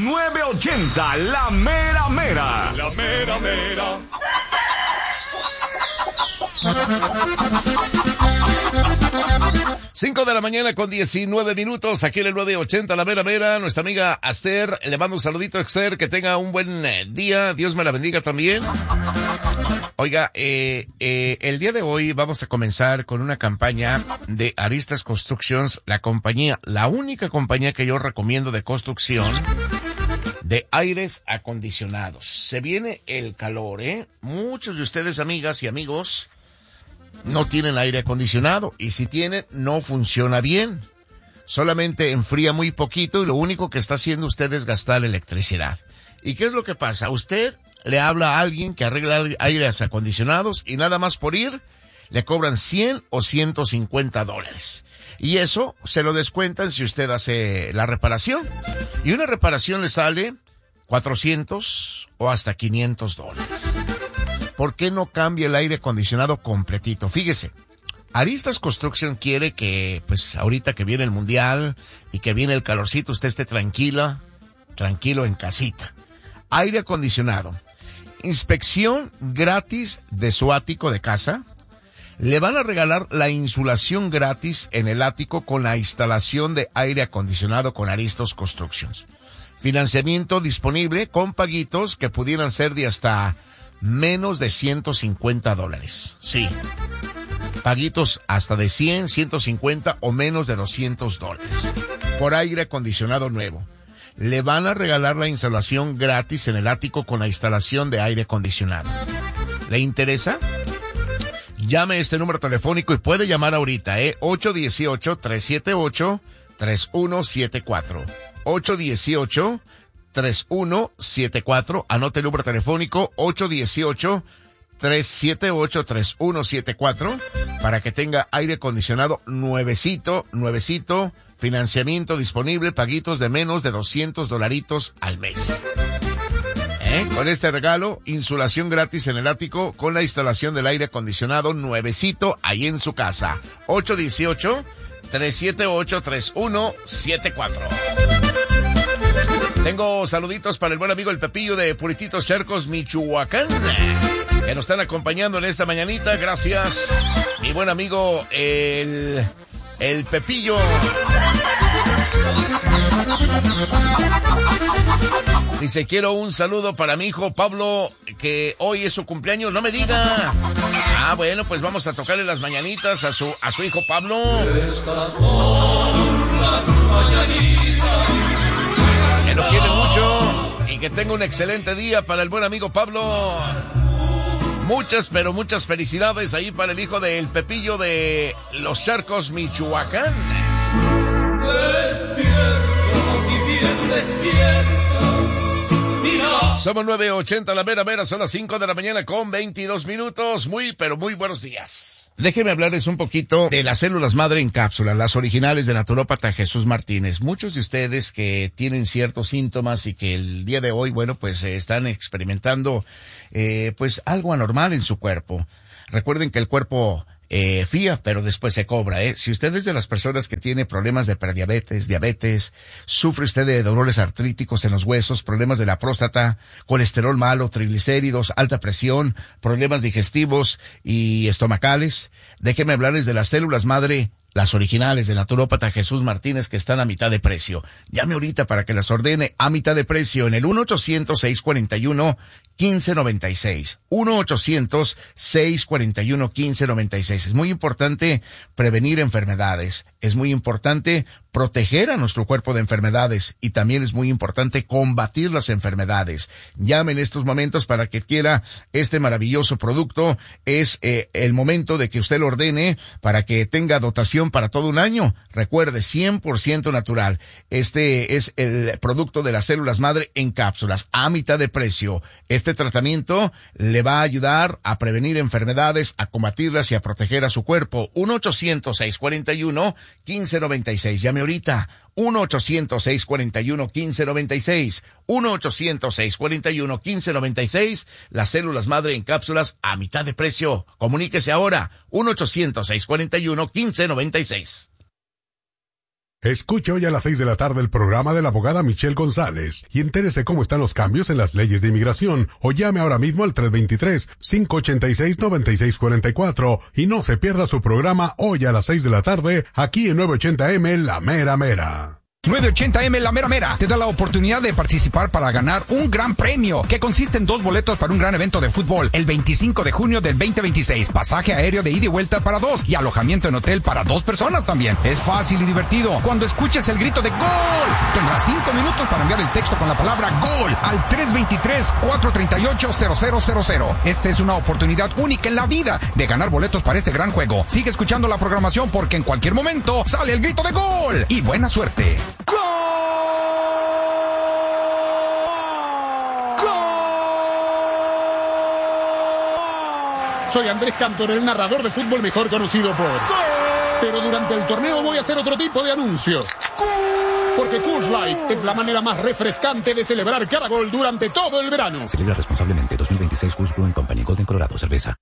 980, la mera mera. La mera mera. 5 de la mañana con 19 minutos, aquí en el 980, la mera mera, nuestra amiga Aster, le mando un saludito a Aster, que tenga un buen día, Dios me la bendiga también. Oiga, el día de hoy vamos a comenzar con una campaña de Aristas Constructions, la única compañía que yo recomiendo de construcción de aires acondicionados. Se viene el calor, muchos de ustedes, amigas y amigos, no tienen aire acondicionado, y si tienen, no funciona bien. Solamente enfría muy poquito y lo único que está haciendo usted es gastar electricidad. ¿Y qué es lo que pasa? Usted le habla a alguien que arregla aires acondicionados y nada más por ir le cobran $100 o $150. Y eso se lo descuentan si usted hace la reparación. Y una reparación le sale $400 o hasta $500. ¿Por qué no cambia el aire acondicionado completito? Fíjese, Aristas Construction quiere que, pues, ahorita que viene el mundial y que viene el calorcito, usted esté tranquilo en casita. Aire acondicionado. Inspección gratis de su ático de casa. Le van a regalar la insulación gratis en el ático con la instalación de aire acondicionado con Aristas Constructions. Financiamiento disponible con paguitos que pudieran ser de hasta menos de $150. Sí. Paguitos hasta de 100, 150 o menos de $200 por aire acondicionado nuevo. Le van a regalar la instalación gratis en el ático con la instalación de aire acondicionado. ¿Le interesa? Llame a este número telefónico y puede llamar ahorita, 818-378-3174. 818-3174. Anote el número telefónico 818-378-3174 para que tenga aire acondicionado nuevecito, financiamiento disponible, paguitos de menos de $200 al mes. Con este regalo, insulación gratis en el ático con la instalación del aire acondicionado nuevecito ahí en su casa. 818-378-3174. Tengo saluditos para el buen amigo el Pepillo de Purititos Charcos, Michoacán, que nos están acompañando en esta mañanita. Gracias, mi buen amigo el Pepillo. Dice, quiero un saludo para mi hijo Pablo, que hoy es su cumpleaños. No me diga. Ah, bueno, pues vamos a tocarle las mañanitas a su hijo Pablo. Estas son las mañanitas. Que lo quiere mucho y que tenga un excelente día para el buen amigo Pablo. Muchas, pero muchas felicidades ahí para el hijo del Pepillo de Los Charcos, Michoacán. Despierto, mi bien despierto. Mira. Somos 980, la mera mera, son las 5 de la mañana con 22 minutos. Muy, pero muy buenos días. Déjenme hablarles un poquito de las células madre en cápsula, las originales de Naturópata Jesús Martínez. Muchos de ustedes que tienen ciertos síntomas y que el día de hoy, bueno, pues están experimentando, pues algo anormal en su cuerpo. Recuerden que el cuerpo fía, pero después se cobra, Si usted es de las personas que tiene problemas de prediabetes, diabetes, sufre usted de dolores artríticos en los huesos, problemas de la próstata, colesterol malo, triglicéridos, alta presión, problemas digestivos y estomacales, déjenme hablarles de las células madre, las originales de Naturópata Jesús Martínez, que están a mitad de precio. Llame ahorita para que las ordene a mitad de precio en el 1-800-641-1596. 1-800-641-1596. Es muy importante prevenir enfermedades. Es muy importante proteger a nuestro cuerpo de enfermedades y también es muy importante combatir las enfermedades. Llame en estos momentos para que quiera este maravilloso producto. Es el momento de que usted lo ordene para que tenga dotación para todo un año. Recuerde, 100% natural. Este es el producto de las células madre en cápsulas a mitad de precio. Este tratamiento le va a ayudar a prevenir enfermedades, a combatirlas y a proteger a su cuerpo. 1-800-641-1596. Llame ahorita. 1-800-641-1596. 1-800-641-1596. Las células madre en cápsulas a mitad de precio. Comuníquese ahora. 1-800-641-1596. Escuche hoy a las 6 de la tarde el programa de la abogada Michelle González y entérese cómo están los cambios en las leyes de inmigración o llame ahora mismo al 323-586-9644 y no se pierda su programa hoy a las 6 de la tarde aquí en 980M La Mera Mera. 980M La Mera Mera te da la oportunidad de participar para ganar un gran premio que consiste en 2 boletos para un gran evento de fútbol el 25 de junio del 2026, pasaje aéreo de ida y vuelta para 2 y alojamiento en hotel para 2 personas también. Es fácil y divertido. Cuando escuches el grito de ¡Gol! Tendrás 5 minutos para enviar el texto con la palabra ¡Gol! al 323-438-0000. Esta es una oportunidad única en la vida de ganar boletos para este gran juego. Sigue escuchando la programación porque en cualquier momento sale el grito de ¡Gol! Y buena suerte. ¡Gol! ¡Gol! Soy Andrés Cantor, el narrador de fútbol mejor conocido por... ¡Gol! Pero durante el torneo voy a hacer otro tipo de anuncios. ¡Gol! Porque Coors Light es la manera más refrescante de celebrar cada gol durante todo el verano. Celebra responsablemente. 2026 Coors Brewing Company, Golden, Colorado, cerveza.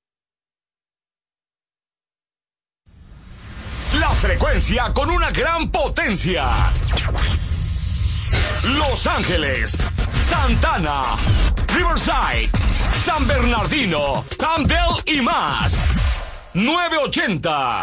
La frecuencia con una gran potencia. Los Ángeles, Santana, Riverside, San Bernardino, Camden y más. 980.